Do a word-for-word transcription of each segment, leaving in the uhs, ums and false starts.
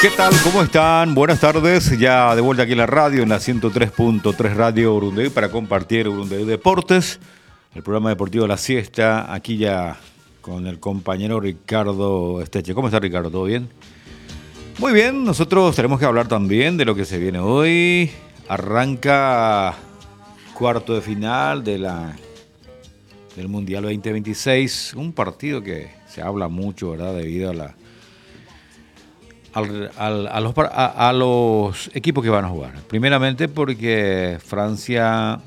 ¿Qué tal? ¿Cómo están? Buenas tardes. Ya de vuelta aquí en la radio, en la ciento tres punto tres Radio Urundaí, para compartir Urundaí Deportes, el programa deportivo de la siesta, aquí ya con el compañero Ricardo Esteche. ¿Cómo está, Ricardo? ¿Todo bien? Muy bien, nosotros tenemos que hablar también de lo que se viene hoy. Arranca cuarto de final de la, del Mundial veinte veintiséis, un partido que se habla mucho, ¿verdad? Debido a la Al, al, a, los, a, a los equipos que van a jugar. Primeramente porque Francia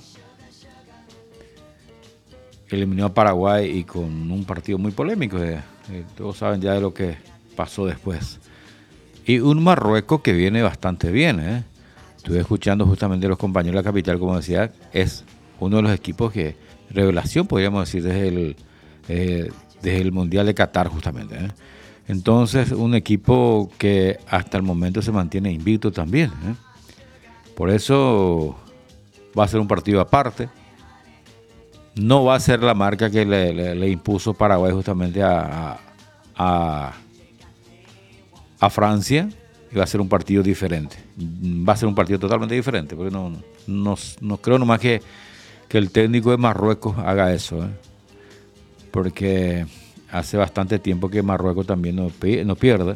eliminó a Paraguay y con un partido muy polémico. Eh, eh, todos saben ya de lo que pasó después. Y un Marruecos que viene bastante bien. Eh. Estuve escuchando justamente a los compañeros de la capital, como decía, es uno de los equipos que, revelación podríamos decir, desde el, eh, desde el Mundial de Qatar justamente. Eh. Entonces, un equipo que hasta el momento se mantiene invicto también. ¿eh? Por eso va a ser un partido aparte. No va a ser la marca que le, le, le impuso Paraguay justamente a, a, a Francia. Y va a ser un partido diferente. Va a ser un partido totalmente diferente. Porque no, no, no creo nomás que, que el técnico de Marruecos haga eso. ¿eh? Porque hace bastante tiempo que Marruecos también no, no pierde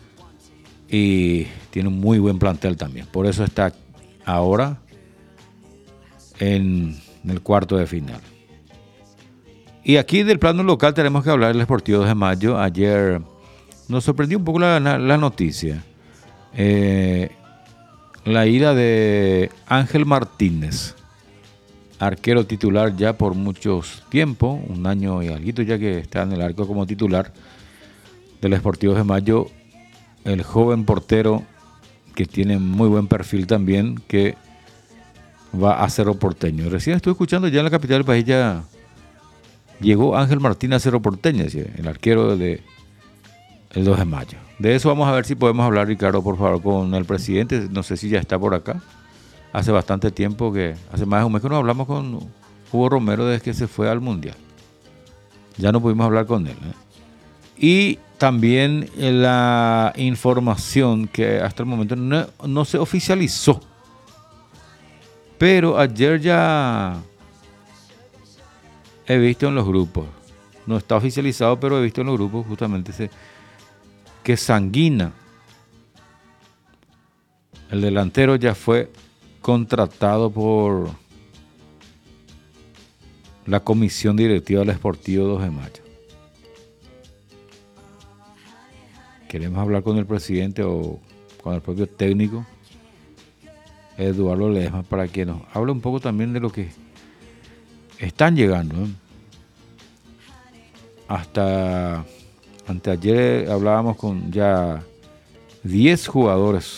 y tiene un muy buen plantel también. Por eso está ahora en el cuarto de final. Y aquí del plano local tenemos que hablar del Sportivo dos de Mayo. Ayer nos sorprendió un poco la, la, la noticia. Eh, la ida de Ángel Martínez, arquero titular ya por muchos tiempo, un año y algo ya que está en el arco como titular del Sportivo de Mayo, el joven portero que tiene muy buen perfil también, que va a Cerro Porteño. Recién estuve escuchando ya en la capital del país, ya llegó Ángel Martínez a Cerro Porteño, el arquero de el dos de mayo. De eso vamos a ver si podemos hablar, Ricardo, por favor, con el presidente. No sé si ya está por acá. Hace bastante tiempo que, hace más de un mes que no hablamos con Hugo Romero desde que se fue al Mundial. Ya no pudimos hablar con él. ¿eh? Y también la información que hasta el momento no, no se oficializó. Pero ayer ya he visto en los grupos, no está oficializado, pero he visto en los grupos justamente ese, que Sanguina, el delantero, ya fue contratado por la comisión directiva del Sportivo dos de Mayo. Queremos hablar con el presidente o con el propio técnico Eduardo Ledesma para que nos hable un poco también de lo que están llegando. ¿eh? Hasta anteayer hablábamos con ya diez jugadores.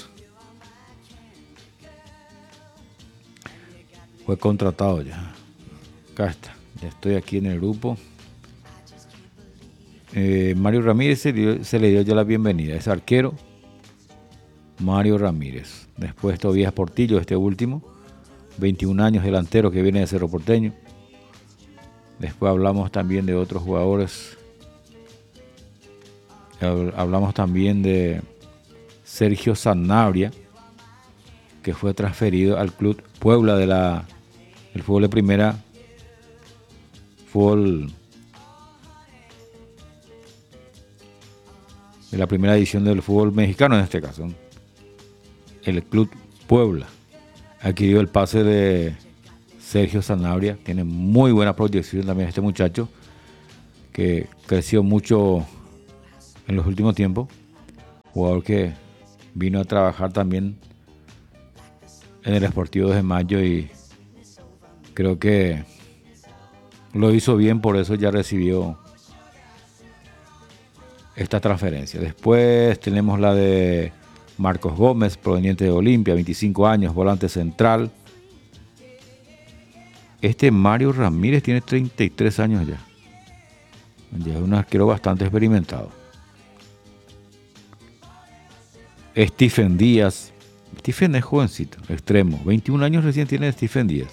Fue contratado ya. Acá está. Ya estoy aquí en el grupo. Eh, Mario Ramírez se, dio, se le dio ya la bienvenida. Es arquero. Mario Ramírez. Después Tobías Portillo, este último. veintiún años, delantero que viene de Cerro Porteño. Después hablamos también de otros jugadores. Hablamos también de Sergio Sanabria, que fue transferido al Club Puebla de la el fútbol de primera, fútbol de la primera edición del fútbol mexicano en este caso. El Club Puebla adquirió el pase de Sergio Sanabria, tiene muy buena proyección también este muchacho, que creció mucho en los últimos tiempos, jugador que vino a trabajar también en el Sportivo de Mayo y creo que lo hizo bien, por eso ya recibió esta transferencia. Después tenemos la de Marcos Gómez, proveniente de Olimpia, veinticinco años, volante central. Este Mario Ramírez tiene treinta y tres años ya. Ya es un arquero bastante experimentado. Stephen Díaz. Stephen es jovencito, extremo. veintiún años recién tiene Stephen Díaz.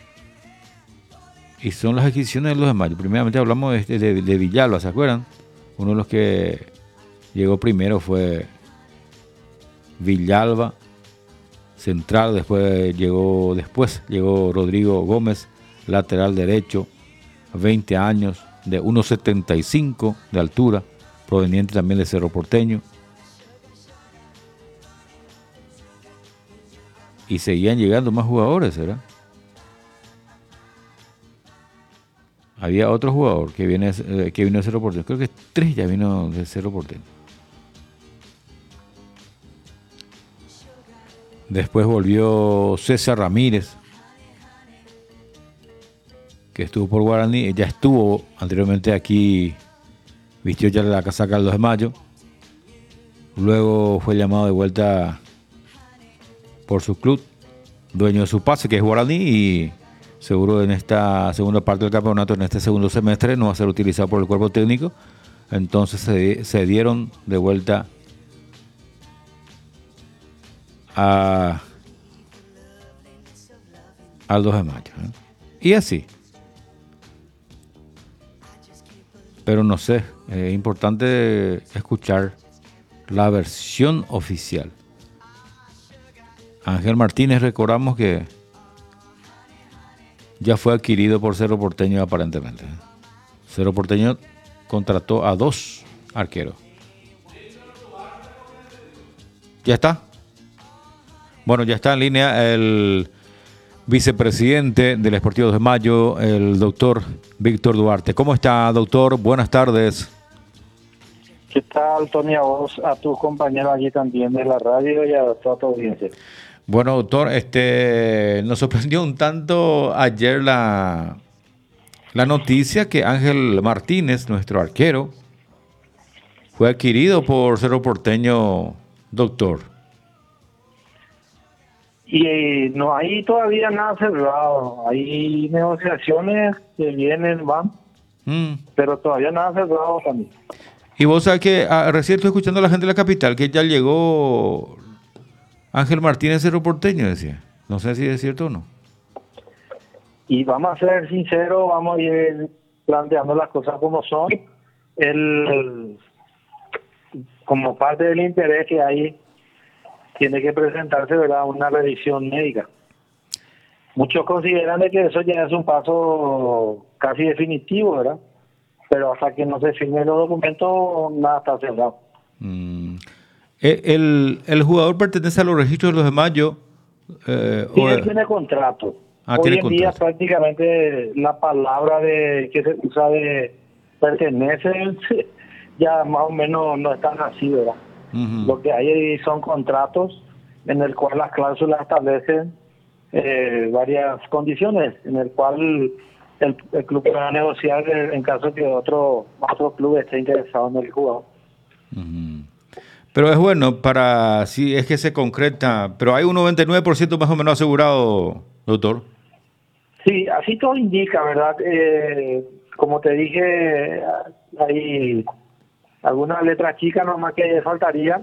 Y son las adquisiciones de los de Mayo. Primeramente hablamos de, de, de Villalba, ¿se acuerdan? Uno de los que llegó primero fue Villalba, central, después llegó, después llegó Rodrigo Gómez, lateral derecho, veinte años, de uno setenta y cinco de altura, proveniente también de Cerro Porteño. Y seguían llegando más jugadores, ¿verdad? Había otro jugador que, viene, eh, que vino de Cerro Porteño. Creo que tres ya vino de Cerro Porteño. Después volvió César Ramírez, que estuvo por Guaraní. Ya estuvo anteriormente aquí, vistió ya la casaca el dos de mayo. Luego fue llamado de vuelta por su club, dueño de su pase, que es Guaraní, y seguro en esta segunda parte del campeonato, en este segundo semestre, no va a ser utilizado por el cuerpo técnico. Entonces se, se dieron de vuelta a al dos de mayo, ¿eh? Y así. Pero no sé, es importante escuchar la versión oficial. Ángel Martínez, recordamos que ya fue adquirido por Cerro Porteño aparentemente. Cerro Porteño contrató a dos arqueros. ¿Ya está? Bueno, ya está en línea el vicepresidente del Sportivo dos de Mayo, el doctor Víctor Duarte. ¿Cómo está, doctor? Buenas tardes. ¿Qué tal, Tony? A vos, a tus compañeros aquí también de la radio y a toda tu audiencia. Bueno, doctor, este, nos sorprendió un tanto ayer la, la noticia que Ángel Martínez, nuestro arquero, fue adquirido por Cerro Porteño, doctor. Y no hay todavía nada cerrado. Hay negociaciones que vienen, van, mm. pero todavía nada cerrado también. Y vos sabés que ah, recién estoy escuchando a la gente de la capital que ya llegó Ángel Martínez Cerro Porteño, decía. No sé si es cierto o no. Y vamos a ser sinceros, vamos a ir planteando las cosas como son. El, como parte del interés que hay, tiene que presentarse, ¿verdad?, una revisión médica. Muchos consideran de que eso ya es un paso casi definitivo, ¿verdad? Pero hasta que no se firmen los documentos, nada está cerrado. Mm. El, el jugador pertenece a los registros de los de mayo. Eh, sí, él tiene contrato. Ah, Hoy tiene en contrato. día prácticamente la palabra de que se usa de pertenece ya más o menos no están así, ¿verdad? Uh-huh. Lo que hay son contratos en el cual las cláusulas establecen eh, varias condiciones, en el cual el, el club va a negociar en caso que otro otro club esté interesado en el jugador. Uh-huh. Pero es bueno para, si es que se concreta, pero hay un noventa y nueve por ciento más o menos asegurado, doctor. Sí, así todo indica, ¿verdad? Eh, como te dije, hay algunas letras chicas nomás que faltaría,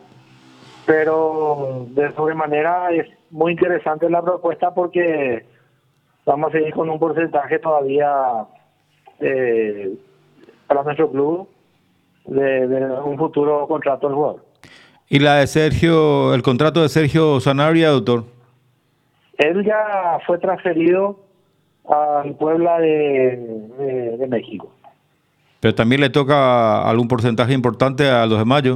pero de sobremanera es muy interesante la propuesta porque vamos a seguir con un porcentaje todavía eh, para nuestro club de, de un futuro contrato del jugador. ¿Y la de Sergio, el contrato de Sergio Sanabria, doctor? Él ya fue transferido al Puebla de, de, de México. ¿Pero también le toca algún porcentaje importante a los de mayo?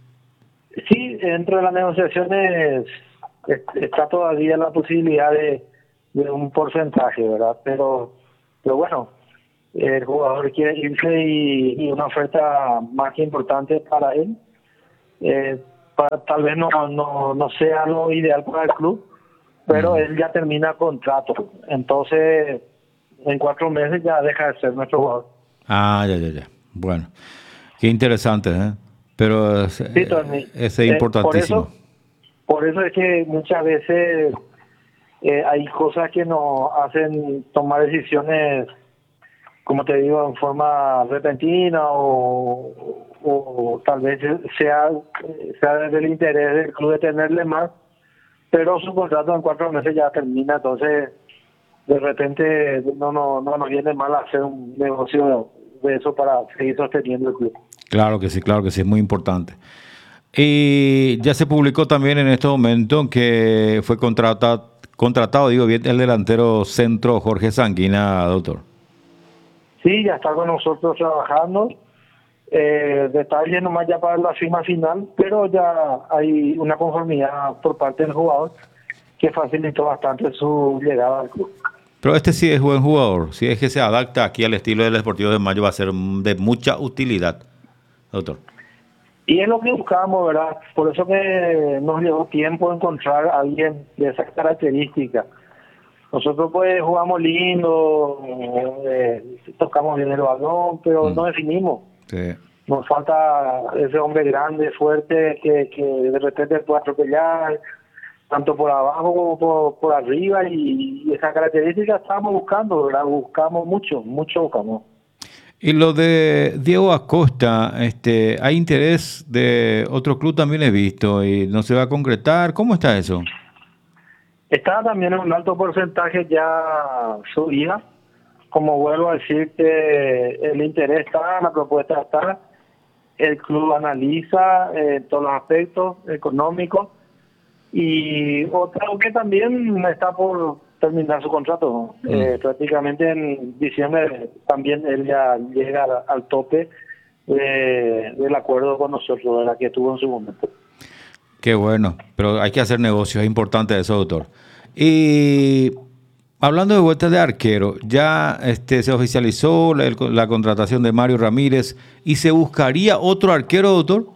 Sí, dentro de las negociaciones está todavía la posibilidad de, de un porcentaje, ¿verdad? Pero, pero bueno, el jugador quiere irse y, y una oferta más que importante para él. Eh, para, tal vez no, no, no sea lo ideal para el club, pero mm. él ya termina contrato. Entonces, en cuatro meses ya deja de ser nuestro jugador. Ah, ya, ya, ya. Bueno, qué interesante, ¿eh? Pero sí, eh, ese es importantísimo. Eh, por, eso, por eso es que muchas veces eh, hay cosas que nos hacen tomar decisiones, como te digo, en forma repentina o, o tal vez sea, sea desde el interés del club de tenerle más, pero su contrato en cuatro meses ya termina, entonces de repente no, no, no nos viene mal hacer un negocio de eso para seguir sosteniendo el club. Claro que sí, claro que sí, es muy importante. Y ya se publicó también en este momento que fue contratado, contratado, digo bien, el delantero centro Jorge Sanguina, doctor. Sí, ya está con nosotros trabajando. Eh, detalles nomás ya para la firma final, pero ya hay una conformidad por parte del jugador que facilitó bastante su llegada al club. Pero este sí es buen jugador. Si es que se adapta aquí al estilo del Deportivo de Mayo, va a ser de mucha utilidad, doctor. Y es lo que buscamos, ¿verdad? Por eso que nos llevó tiempo encontrar a alguien de esas características. Nosotros pues jugamos lindo, eh, tocamos bien el balón, pero mm. no definimos. Sí. Nos falta ese hombre grande, fuerte, que, que de repente puede atropellar, tanto por abajo como por, por arriba, y, y esa característica estamos buscando, ¿verdad? Buscamos mucho, mucho buscamos. Y lo de Diego Acosta, este, ¿hay interés de otro club? También he visto y no se va a concretar. ¿Cómo está eso? Está también en un alto porcentaje ya subida. Como vuelvo a decir, que el interés está, la propuesta está, el club analiza eh, todos los aspectos económicos, y otro que también está por terminar su contrato. Mm. Eh, prácticamente en diciembre también él ya llega al, al tope eh, del acuerdo con nosotros, de la que tuvo en su momento. Qué bueno, pero hay que hacer negocios, es importante eso, doctor. Y hablando de vueltas de arquero, ya este, se oficializó la, la contratación de Mario Ramírez, ¿y se buscaría otro arquero, doctor?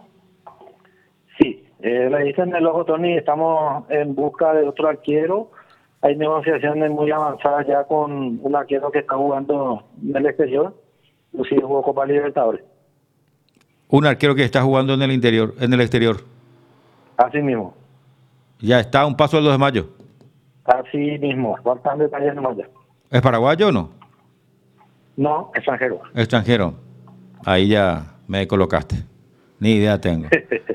Sí, eh, le dicen el ojo, Tony, estamos en busca de otro arquero. Hay negociaciones muy avanzadas ya con un arquero que está jugando en el exterior, inclusive jugó Copa Libertadores. Un arquero que está jugando en el interior, en el exterior. Así mismo. Ya está a un paso del dos de mayo. Así mismo, faltan detalles nomás ya. ¿Es paraguayo o no? No, extranjero. Extranjero. Ahí ya me colocaste. Ni idea tengo.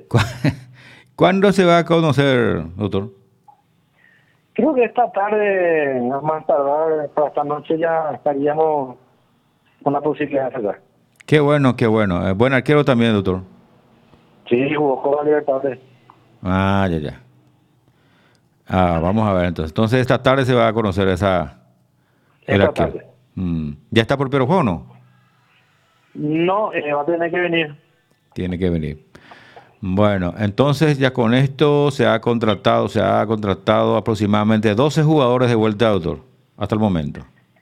¿Cuándo se va a conocer, doctor? Creo que esta tarde, más tardar, para esta noche ya estaríamos con la posibilidad de sacar. Qué bueno, qué bueno. Buen arquero también, doctor. Sí, jugó Copa Libertadores. Ah, ya, ya. Ah, vamos a ver entonces. Entonces esta tarde se va a conocer esa... El esta arquero. tarde. Mm. ¿Ya está por Perojó o no? No, eh, va a tener que venir. Tiene que venir. Bueno, entonces ya con esto se ha contratado, se ha contratado aproximadamente doce jugadores de vuelta, doctor, hasta el momento.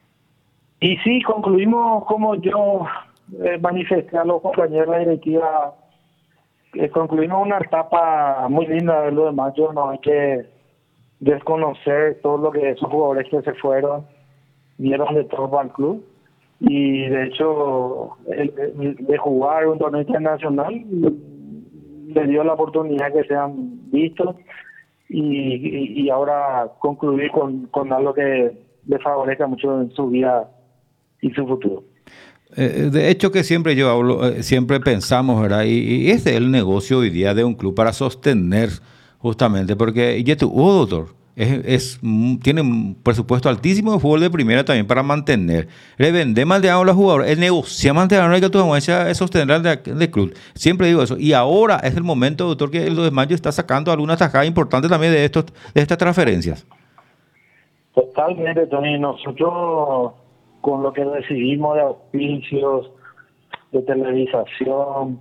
Y sí, concluimos, como yo eh, manifesté a los compañeros de la directiva, eh, concluimos una etapa muy linda de lo de mayo. No hay que desconocer todo lo que esos jugadores que se fueron dieron de todo al club, y de hecho el, el, de jugar un torneo internacional le dio la oportunidad que sean vistos, y, y, y ahora concluir con, con algo que le favorezca mucho en su vida y su futuro. Eh, de hecho que siempre yo hablo, eh, siempre pensamos, ¿verdad? Y, y este es el negocio hoy día de un club para sostener justamente, porque ya tuvo, doctor, es, es, tiene un presupuesto altísimo de fútbol de primera también para mantener. Le vende mal de a los jugadores, el negocio mantener la que tu es sostener el club. Siempre digo eso. Y ahora es el momento, doctor, que el dos de mayo está sacando algunas tajadas importantes también de estos, de estas transferencias. Totalmente, Tony. Nosotros, con lo que recibimos de auspicios, de televisación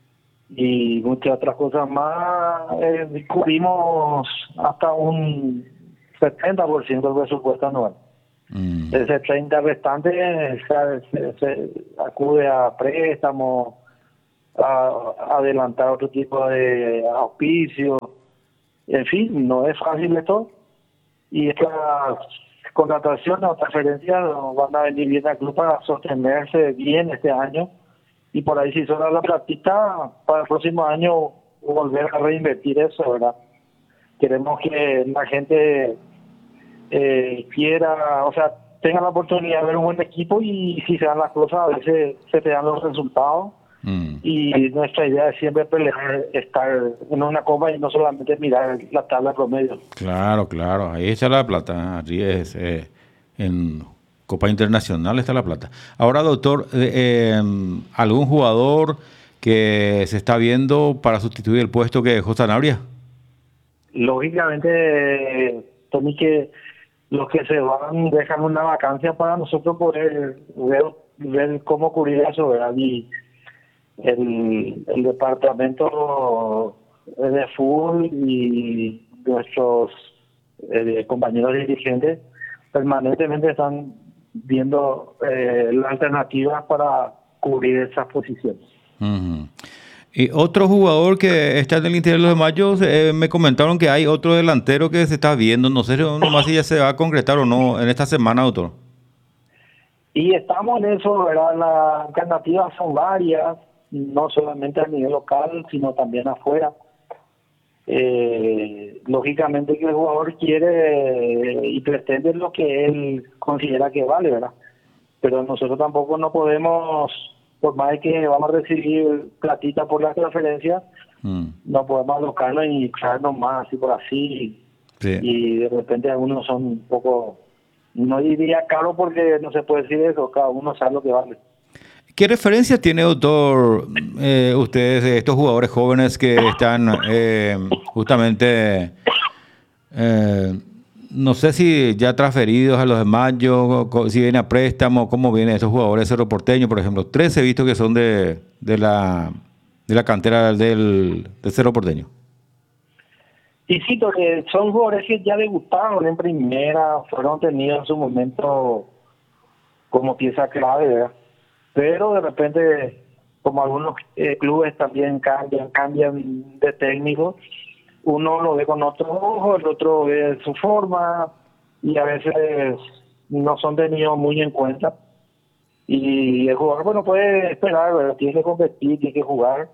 y muchas otras cosas más, eh, descubrimos hasta un setenta por ciento del presupuesto anual. Mm. Ese treinta por ciento restante se, se, se acude a préstamos, a, a adelantar otro tipo de auspicios. En fin, no es fácil esto, y estas contrataciones o transferencias van a venir bien al club para sostenerse bien este año, y por ahí si sobra la platita para el próximo año volver a reinvertir eso, ¿verdad? Queremos que la gente eh, quiera, o sea, tenga la oportunidad de ver un buen equipo, y si se dan las cosas a veces se te dan los resultados. Mm. Y nuestra idea es siempre pelear, estar en una copa y no solamente mirar la tabla promedio. Claro, claro, ahí está la plata, allí es, eh, en Copa Internacional está la plata. Ahora, doctor, eh, eh, ¿algún jugador que se está viendo para sustituir el puesto que dejó Sanabria? Lógicamente, Tony, que los que se van dejan una vacancia para nosotros poder ver, ver cómo cubrir eso, ¿verdad? Y el, el departamento de fútbol y nuestros eh, compañeros dirigentes permanentemente están viendo eh, las alternativas para cubrir esas posiciones. Uh-huh. Y otro jugador que está en el interior de los Mayos, eh, me comentaron que hay otro delantero que se está viendo, no sé nomás si ya se va a concretar o no en esta semana, doctor. Y estamos en eso, ¿verdad? Las alternativas son varias, no solamente a nivel local, sino también afuera. Eh, lógicamente que el jugador quiere y pretende lo que él considera que vale, ¿verdad? Pero nosotros tampoco no podemos, por más que vamos a recibir platita por la transferencia, mm. no podemos alocarlo y traernos más así por así. Sí. Y de repente algunos son un poco, no diría caro porque no se puede decir eso, cada uno sabe lo que vale. ¿Qué referencia tiene, doctor, eh, ustedes, estos jugadores jóvenes que están eh, justamente, eh, no sé si ya transferidos a los de Mayo, si vienen a préstamo, cómo vienen estos jugadores Cerro Porteño, por ejemplo? Tres he visto que son de, de, la, de la cantera del, del Cerro Porteño. Y sí, porque son jugadores que ya debutaron en primera, fueron tenidos en su momento como pieza clave, ¿verdad? Pero de repente, como algunos eh, clubes también cambian, cambian de técnico, uno lo ve con otro ojo, el otro ve su forma, y a veces no son tenidos muy en cuenta. Y el jugador, bueno, puede esperar, ¿verdad? Tiene que competir, tiene que jugar.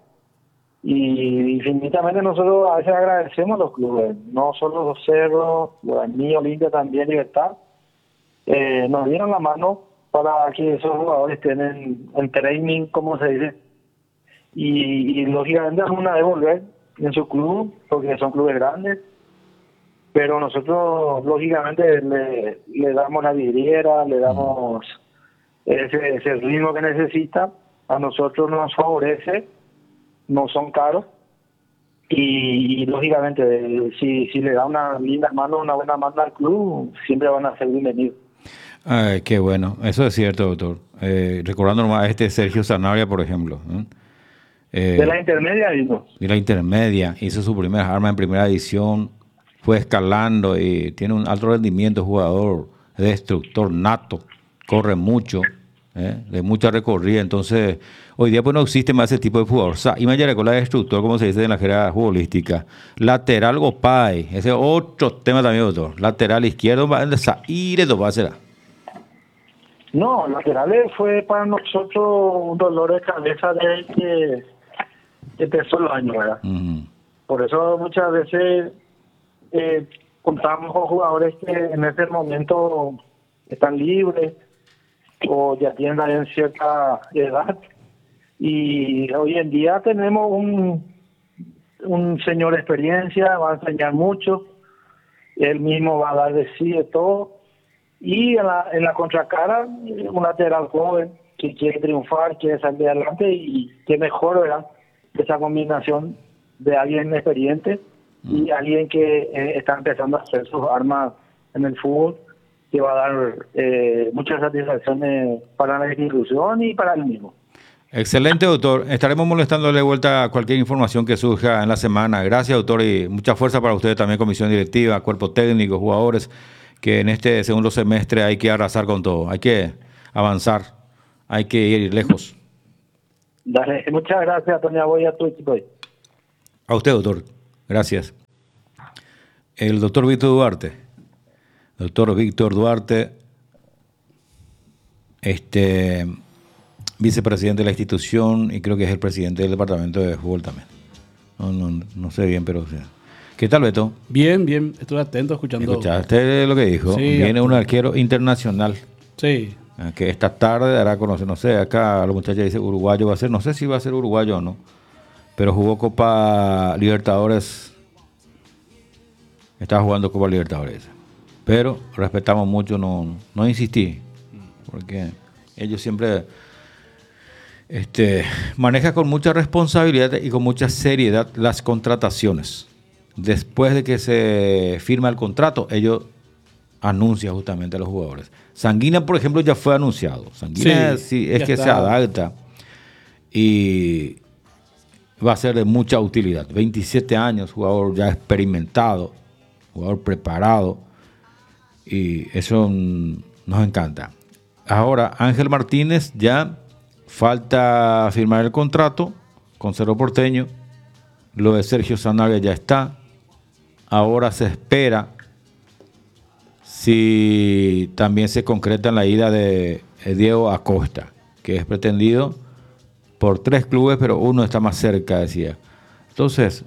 Y infinitamente nosotros a veces agradecemos a los clubes, no solo los Cerros, los míos, Olimpia también, Libertad, eh, nos dieron la mano para que esos jugadores estén en, en training, como se dice, y, y lógicamente es una de volver en su club, porque son clubes grandes, pero nosotros lógicamente le, le damos la vidriera, le damos ese, ese ritmo que necesita, a nosotros nos favorece, no son caros, y, y lógicamente si, si le da una linda mano, una buena mano al club, siempre van a ser bienvenidos. Ay, qué bueno, eso es cierto, doctor. Eh, recordando nomás a este Sergio Sanabria, por ejemplo. ¿eh? Eh, de la intermedia, digo. De la intermedia, hizo su primera arma en primera edición, fue escalando y tiene un alto rendimiento, jugador destructor nato, corre mucho, ¿eh? de mucha recorrida. Entonces, hoy día pues no existe más ese tipo de jugador. O sea, imagínate con la destructor, como se dice en la jerga futbolística. Lateral Gopay, ese es otro tema también, doctor. Lateral izquierdo, va a ir de va a ser. No, laterales fue para nosotros un dolor de cabeza desde que empezó el año, ¿verdad? Uh-huh. Por eso muchas veces eh, contamos con jugadores que en ese momento están libres o ya tienen también cierta edad. Y hoy en día tenemos un, un señor de experiencia, va a enseñar mucho, él mismo va a dar de sí de todo. Y en la, en la contracara, un lateral joven que quiere triunfar, quiere salir adelante, y qué mejor, ¿verdad? Esa combinación de alguien experiente mm. y alguien que eh, está empezando a hacer sus armas en el fútbol, que va a dar eh, muchas satisfacciones para la institución y para él mismo. Excelente, doctor. Estaremos molestándole de vuelta a cualquier información que surja en la semana. Gracias, doctor, y mucha fuerza para ustedes también, comisión directiva, cuerpo técnico, jugadores, que en este segundo semestre hay que arrasar con todo, hay que avanzar, hay que ir lejos. Dale, muchas gracias, Toña, voy a tu equipo. A usted, doctor, gracias. El doctor Víctor Duarte, doctor Víctor Duarte, este, vicepresidente de la institución y creo que es el presidente del departamento de fútbol también. No, no, no sé bien, pero o sea. ¿Qué tal, Beto? Bien, bien. Estuve atento escuchando. ¿Escuchaste lo que dijo? Sí, Viene atento. Un arquero internacional. Sí. Que esta tarde dará a conocer, no sé, acá los muchachos dicen uruguayo va a ser, no sé si va a ser uruguayo o no, pero jugó Copa Libertadores, estaba jugando Copa Libertadores. Pero respetamos mucho, no, no insistí, porque ellos siempre este, maneja con mucha responsabilidad y con mucha seriedad las contrataciones. Después de que se firma el contrato, ellos anuncian justamente a los jugadores. Sanguina, por ejemplo, ya fue anunciado. Sanguina sí, sí, es que está. Se adapta y va a ser de mucha utilidad. veintisiete años, jugador ya experimentado, jugador preparado, y eso nos encanta. Ahora, Ángel Martínez, ya falta firmar el contrato con Cerro Porteño. Lo de Sergio Sanabria ya está. Ahora se espera si también se concreta en la ida de Diego Acosta, que es pretendido por tres clubes, pero uno está más cerca, decía. Entonces,